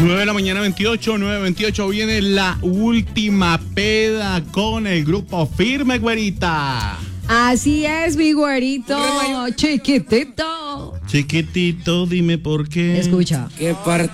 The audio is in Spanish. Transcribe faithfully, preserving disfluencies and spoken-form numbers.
nueve de la mañana, veintiocho, nueve veintiocho, viene la última peda con el grupo Firme, güerita. Así es, mi güerito, chiquitito. Chiquitito, dime por qué. Escucha. ¿Qué parte?